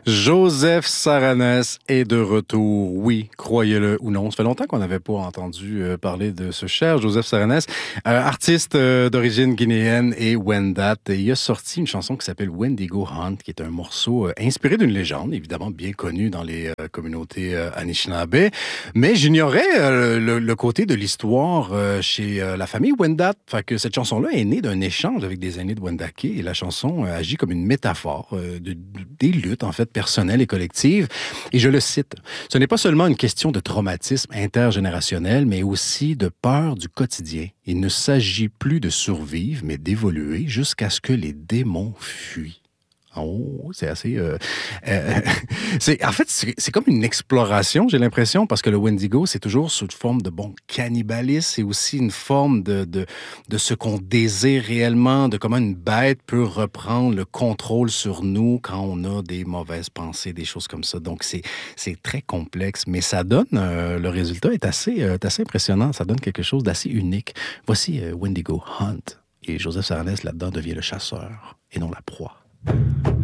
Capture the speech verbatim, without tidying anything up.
Joseph Saranes est de retour, oui, croyez-le ou non. Ça fait longtemps qu'on n'avait pas entendu euh, parler de ce cher Joseph Saranes, euh, artiste euh, d'origine guinéenne et Wendat. Et il a sorti une chanson qui s'appelle Wendigo Hunt, qui est un morceau euh, inspiré d'une légende, évidemment bien connue dans les euh, communautés euh, Anishinaabe. Mais j'ignorais euh, le, le côté de l'histoire euh, chez euh, la famille Wendat. Fait que cette chanson-là est née d'un échange avec des aînés de Wendake et la chanson euh, agit comme une métaphore euh, de, de, des luttes, en fait, personnelles et collectives. Et je le cite, « Ce n'est pas seulement une question de traumatisme intergénérationnel, mais aussi de peur du quotidien. Il ne s'agit plus de survivre, mais d'évoluer jusqu'à ce que les démons fuient. » Oh, c'est assez... Euh, euh, c'est, en fait, c'est, c'est comme une exploration, j'ai l'impression, parce que le Wendigo, c'est toujours sous forme de, bon, cannibalisme. C'est aussi une forme de, de, de ce qu'on désire réellement, de comment une bête peut reprendre le contrôle sur nous quand on a des mauvaises pensées, des choses comme ça. Donc, c'est, c'est très complexe, mais ça donne... Euh, le résultat est assez, euh, assez impressionnant. Ça donne quelque chose d'assez unique. Voici euh, Wendigo Hunt. Et Joseph Saranes, là-dedans, devient le chasseur et non la proie.